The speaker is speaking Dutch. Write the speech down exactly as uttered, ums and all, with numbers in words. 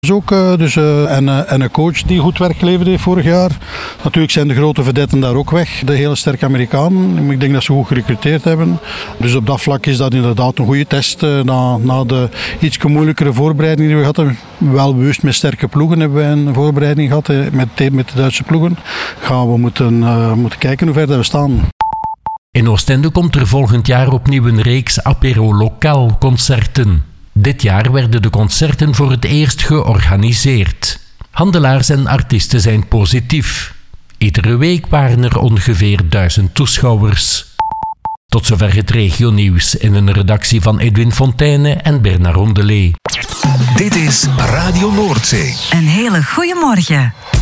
Dus ook, uh, dus, uh, en, uh, en een coach die goed werk geleverd heeft vorig jaar. Natuurlijk zijn de grote vedetten daar ook weg. De hele sterke Amerikanen. Ik denk dat ze goed gerecruiteerd hebben. Dus op dat vlak is dat inderdaad een goede test. Uh, na, na de iets moeilijkere voorbereiding die we hadden. Wel bewust met sterke ploegen hebben wij een voorbereiding gehad. Uh, met, de, met de Duitse ploegen. Gaan we moeten, uh, moeten kijken hoe ver dat we staan. In Oostende komt er volgend jaar opnieuw een reeks Apéro Lokaal concerten. Dit jaar werden de concerten voor het eerst georganiseerd. Handelaars en artiesten zijn positief. Iedere week waren er ongeveer duizend toeschouwers. Tot zover het regionieuws in een redactie van Edwin Fontaine en Bernard Rondelet. Dit is Radio Noordzee. Een hele goede morgen.